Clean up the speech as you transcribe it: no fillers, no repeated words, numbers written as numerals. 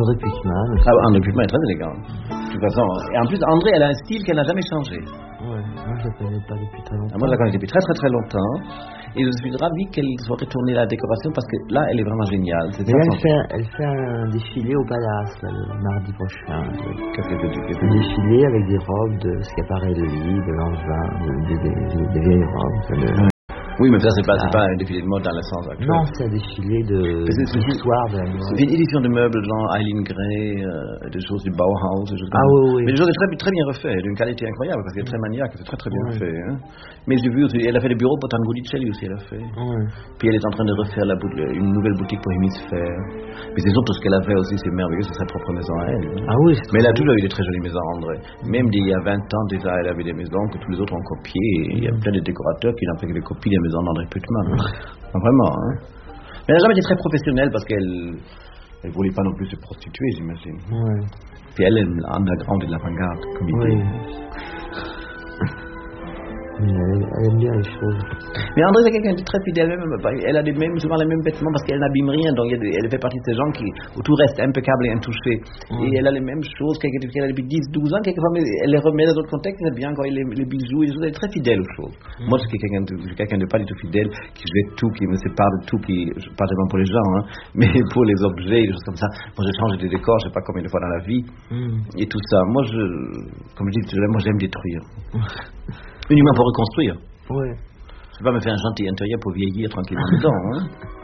André Putman aussi. Ah, André Putman est très élégant. De toute façon, et en plus, André, elle a un style qu'elle n'a jamais changé. Ouais, moi je la connais pas depuis très longtemps. Moi, je la connais depuis très très très longtemps. Et je suis ravi qu'elle soit retournée à la décoration parce que là, elle est vraiment géniale. Mais là, elle fait un défilé au Palace là, le mardi prochain. Qu'est-ce que tu Un défilé avec des robes de Schiaparelli, de Langevin, des vieilles robes. Oui, mais ça, c'est pas un défilé de mode dans le sens actuel. Non, c'est un défilé de l'histoire de la mode. C'est une édition de meubles genre Eileen Gray, des choses du Bauhaus, des choses comme ça. Oui. Mais des choses très, très bien refaites, d'une qualité incroyable, parce qu'elle est très maniaque, c'est très très bien fait. Hein. Mais j'ai vu aussi, elle a fait des bureaux pour Tango Licelli aussi, elle a fait. Puis elle est en train de refaire une nouvelle boutique pour Hémisphère. Mais c'est surtout ce qu'elle a fait aussi, c'est merveilleux, c'est sa propre maison à elle. Hein. Ah oui. Mais elle a toujours eu des très jolies maisons, André. Même il y a 20 ans déjà, elle avait des maisons que tous les autres ont copiées. Et il y a plein de décorateurs qui n'ont fait que des copies des maisons d'André Putman. Vraiment, hein. Mais elle n'a jamais été très professionnelle parce qu'elle ne voulait pas non plus se prostituer, j'imagine. Ouais. Puis elle est underground et de l'avant-garde, comme il dit. Elle aime bien les choses. Mais André, c'est quelqu'un de très fidèle. Elle a souvent les mêmes vêtements parce qu'elle n'abîme rien. Donc elle fait partie de ces gens où tout reste impeccable et intouché. Et elle a les mêmes choses qu'elle a depuis 10-12 ans. Quelquefois, mais elle les remet dans d'autres contextes. Elle aime bien quand les bijoux et les choses. Elle est très fidèle aux choses. Moi, je suis quelqu'un de pas du tout fidèle, qui jette tout, qui me sépare de tout, pas seulement pour les gens, hein, mais pour les objets, des choses comme ça. Moi, je change des décors, je sais pas combien de fois dans la vie. Et tout ça. Moi, comme je dis, moi, j'aime détruire. Uniquement pour reconstruire. Ouais. Je ne vais pas me faire un gentil intérieur pour vieillir tranquillement dedans. Hein.